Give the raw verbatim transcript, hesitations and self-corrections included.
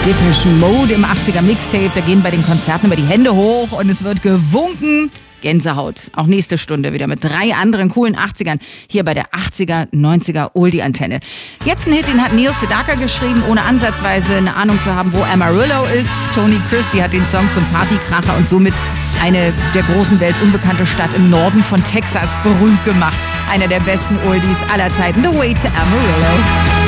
Depeche Mode im achtziger Mixtape. Da gehen bei den Konzerten immer die Hände hoch und es wird gewunken. Gänsehaut. Auch nächste Stunde wieder mit drei anderen coolen achtzigern hier bei der achtziger, neunziger Oldie-Antenne. Jetzt ein Hit, den hat Neil Sedaka geschrieben, ohne ansatzweise eine Ahnung zu haben, wo Amarillo ist. Tony Christie hat den Song zum Partykracher und somit eine der großen Welt unbekannte Stadt im Norden von Texas berühmt gemacht. Einer der besten Oldies aller Zeiten. The Way to Amarillo.